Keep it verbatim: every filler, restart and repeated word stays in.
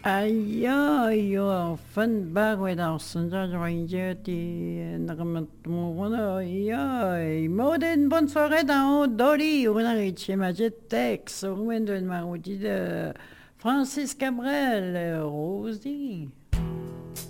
Aïe, aïe, fan bag with our sonja ranger ti nakamatumuno aïe modern bonne soirée dans Dolly on a réussi ma jet tex on de Francis Cabrel Rosie